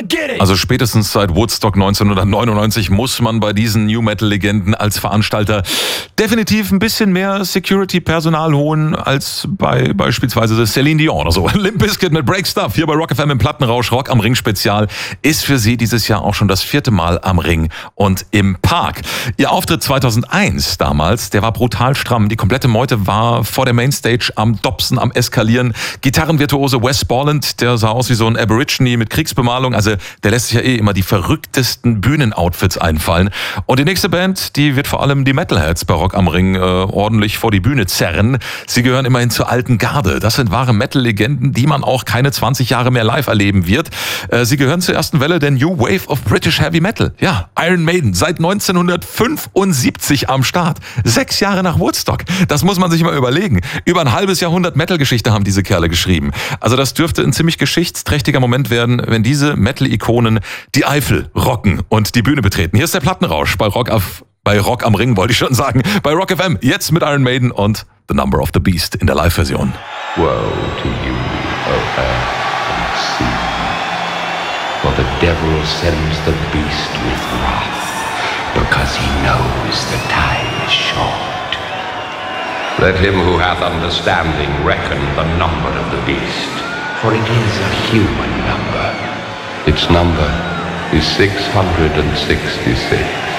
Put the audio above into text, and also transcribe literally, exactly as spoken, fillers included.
Also spätestens seit Woodstock neunzehnhundertneunundneunzig muss man bei diesen New Metal-Legenden als Veranstalter definitiv ein bisschen mehr Security-Personal holen als bei beispielsweise Celine Dion oder so. Limp Bizkit mit Break Stuff hier bei Rock F M im Plattenrausch. Rock am Ring Spezial ist für Sie dieses Jahr auch schon das vierte Mal am Ring und im Park. Ihr Auftritt zweitausendeins damals, der war brutal stramm. Die komplette Meute war vor der Mainstage am Dobsen, am Eskalieren. Gitarrenvirtuose Wes Borland, der sah aus wie so ein Aborigine mit Kriegsbemalung. Also der lässt sich ja eh immer die verrücktesten Bühnenoutfits einfallen. Und die nächste Band, die wird vor allem die Metalheads bei Rock am Ring äh, ordentlich vor die Bühne zerren. Sie gehören immerhin zur alten Garde. Das sind wahre Metal-Legenden, die man auch keine zwanzig Jahre mehr live erleben wird. Äh, sie gehören zur ersten Welle der New Wave of British Heavy Metal. Ja, Iron Maiden, seit neunzehnhundertfünfundsiebzig am Start. Sechs Jahre nach Woodstock. Das muss man sich mal überlegen. Über ein halbes Jahrhundert Metal-Geschichte haben diese Kerle geschrieben. Also das dürfte ein ziemlich geschichtsträchtiger Moment werden, wenn diese Metal-Ikonen die Eifel rocken und die Bühne betreten. Hier ist der Plattenrausch bei Rock, auf, bei Rock am Ring, wollte ich schon sagen. Bei Rock F M, jetzt mit Iron Maiden und The Number of the Beast in der Live-Version. Woe to you, O earth and sea, for the devil sends the beast with wrath, because he knows the time is short. Let him who hath understanding reckon the number of the beast, for it is a human number. Its number is six hundred sixty-six.